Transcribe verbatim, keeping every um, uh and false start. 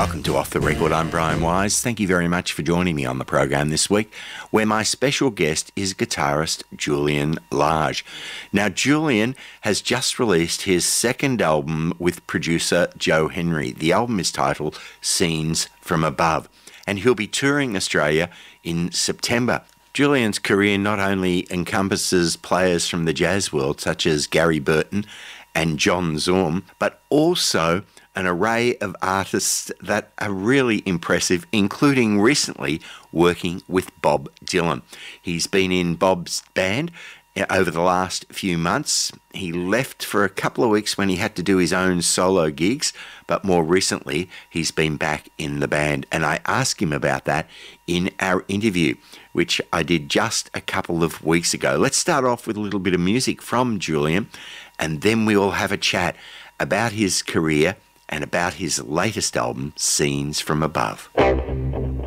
Welcome to Off the Record. I'm Brian Wise. Thank you very much for joining me on the program this week, where my special guest is guitarist Julian Lage. Now, Julian has just released his second album with producer Joe Henry. The album is titled Scenes from Above, and he'll be touring Australia in September. Julian's career not only encompasses players from the jazz world, such as Gary Burton and John Zorn, but also an array of artists that are really impressive, including recently working with Bob Dylan. He's been in Bob's band over the last few months. He left for a couple of weeks when he had to do his own solo gigs, but more recently he's been back in the band, and I asked him about that in our interview, which I did just a couple of weeks ago. Let's start off with a little bit of music from Julian, and then we will have a chat about his career and about his latest album, Scenes from Above.